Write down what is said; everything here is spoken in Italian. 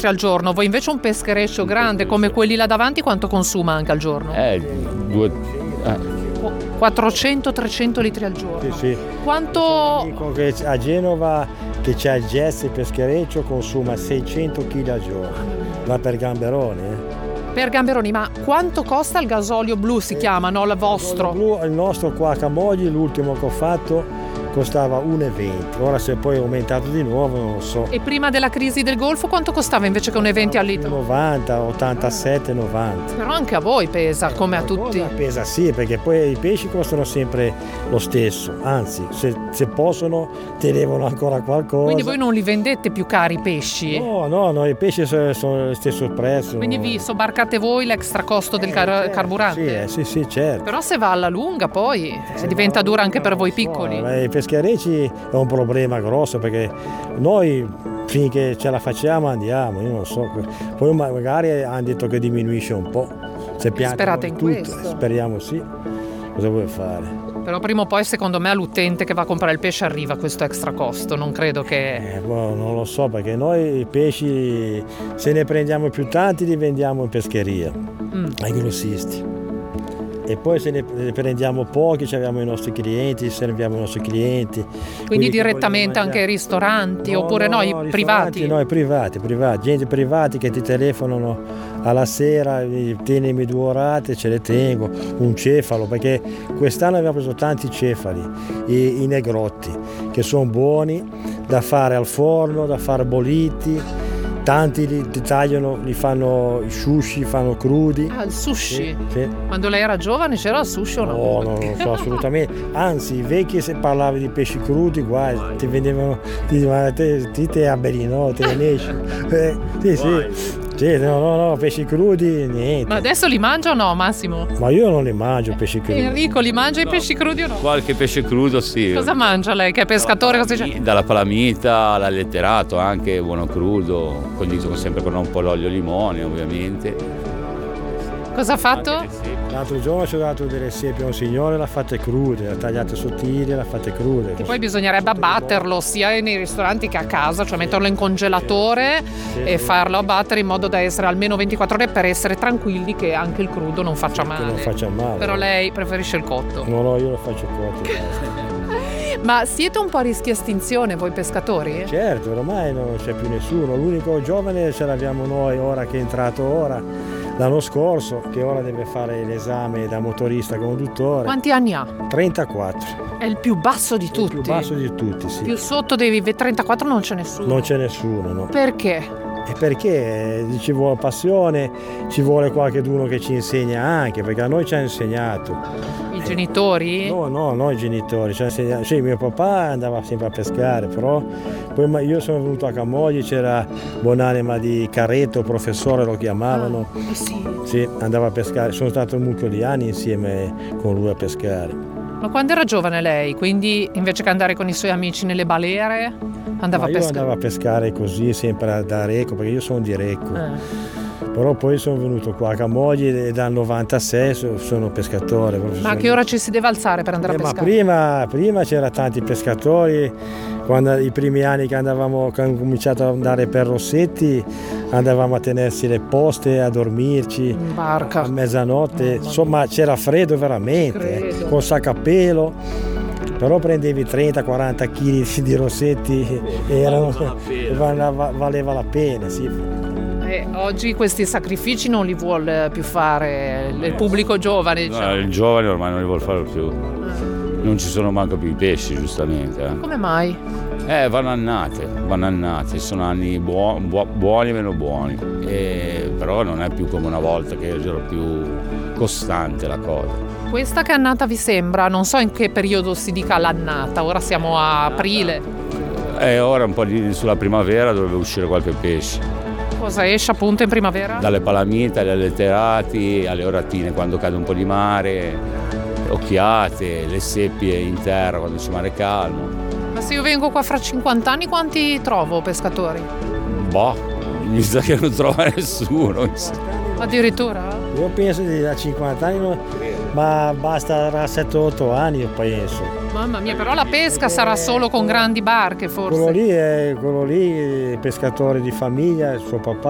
litri al giorno. Voi invece un peschereccio grande come quelli là davanti quanto consuma anche al giorno? 400-300 litri al giorno. Sì. Quanto? Dico che a Genova che c'è il Jesse peschereccio consuma 600 kg al giorno, ma per gamberoni. Per gamberoni, ma quanto costa il gasolio blu si chiama, no? Il vostro? Il nostro qua a Camogli, l'ultimo che ho fatto, costava 1,20. Ora se poi è aumentato di nuovo non lo so. E prima della crisi del Golfo quanto costava invece che 1,20 al litro? 90, 87, 90. Però anche a voi pesa, come a tutti. Pesa sì, perché poi i pesci costano sempre lo stesso. Anzi, se possono tenevano ancora qualcosa. Quindi voi non li vendete più cari i pesci? No, i pesci sono lo stesso prezzo. Quindi vi sobbarcate voi l'extra costo del carburante? Sì, certo. Però se va alla lunga poi diventa dura anche per voi piccoli. I pescherecci è un problema grosso perché noi finché ce la facciamo andiamo, io non so. Poi magari hanno detto che diminuisce un po'. Sperate in tutto, questo? Speriamo sì. Cosa vuoi fare? Però prima o poi secondo me all'utente che va a comprare il pesce arriva questo extra costo, non credo che... Non lo so perché noi i pesci se ne prendiamo più tanti li vendiamo in pescheria ai grossisti. E poi se ne prendiamo pochi, abbiamo i nostri clienti, serviamo i nostri clienti. Quindi direttamente anche ai ristoranti oppure i privati? No, i privati, gente privati che ti telefonano alla sera, tienimi 2 orate, ce le tengo, un cefalo, perché quest'anno abbiamo preso tanti cefali, i negrotti, che sono buoni da fare al forno, da fare bolliti. Tanti li tagliano, li fanno i sushi, fanno crudi. Ah, il sushi? Sì. Quando lei era giovane c'era il sushi o no? No, non lo so assolutamente. Anzi, i vecchi se parlavi di pesci crudi, guai, ti vendevano, ti dicevano, te abberi, no? Te ne esci. Sì, no, pesci crudi, niente. Ma adesso li mangia o no, Massimo? Ma io non li mangio pesci crudi. Enrico, li mangia i pesci crudi o no? Qualche pesce crudo sì. Cosa mangia lei che è pescatore? Dalla palamita all'alletterato, anche buono crudo, condito sempre con un po' l'olio e limone ovviamente. Cosa ha fatto? L'altro giorno ci ho dato delle seppie a un signore, l'ha fatte crude, l'ha tagliate sottili, l'ha fatte crude. Che poi bisognerebbe abbatterlo sia nei ristoranti che a casa, cioè metterlo in congelatore e farlo abbattere in modo da essere almeno 24 ore per essere tranquilli che anche il crudo non faccia male. Che non faccia male. Però lei preferisce il cotto. No, io lo faccio cotto. Ma siete un po' a rischio estinzione voi pescatori? Certo, ormai non c'è più nessuno. L'unico giovane ce l'abbiamo noi ora che è entrato l'anno scorso, che ora deve fare l'esame da motorista conduttore. Quanti anni ha? 34. È il più basso di tutti? Il più basso di tutti, sì. Più sotto dei 34 non c'è nessuno? Non c'è nessuno, no. Perché? E perché ci vuole passione, ci vuole qualcuno che ci insegna anche, perché a noi ci ha insegnato. I genitori? No, i genitori. Ci ha insegnato. Sì, mio papà andava sempre a pescare, però poi io sono venuto a Camogli, c'era buonanima di Carretto, professore lo chiamavano. Sì, andava a pescare. Sono stato un mucchio di anni insieme con lui a pescare. Ma quando era giovane lei, quindi invece che andare con i suoi amici nelle balere, andava a pescare? Io andavo a pescare così, sempre da Recco, perché io sono di Recco. Però poi sono venuto qua a Camogli e dal 96 sono pescatore. Ma a che ora ci si deve alzare per andare a pescare? Ma prima c'era tanti pescatori, quando i primi anni che hanno cominciato ad andare per Rossetti, andavamo a tenersi le poste, a dormirci in barca a mezzanotte, insomma c'era freddo veramente, con sacco a pelo. Però prendevi 30-40 kg di Rossetti e valeva la pena, sì. Oggi questi sacrifici non li vuole più fare il pubblico giovane, diciamo. No, il giovane ormai non li vuole fare più. Non ci sono manco più i pesci, giustamente. Come mai? Vanno annate, sono anni buoni e meno buoni. Però non è più come una volta che era più costante la cosa. Questa che annata vi sembra? Non so in che periodo si dica l'annata, ora siamo a aprile. Ora un po' sulla primavera dovrebbe uscire qualche pesce. Cosa esce appunto in primavera? Dalle palamite, agli alletterati, alle oratine quando cade un po' di mare, occhiate, le seppie in terra quando c'è mare calmo. Ma se io vengo qua fra 50 anni quanti trovo pescatori? Mi sa che non trova nessuno. Addirittura? Io penso di da 50 anni, ma basta da 7-8 anni io penso. Mamma mia, però la pesca sarà solo con grandi barche forse. Quello lì è pescatore di famiglia, suo papà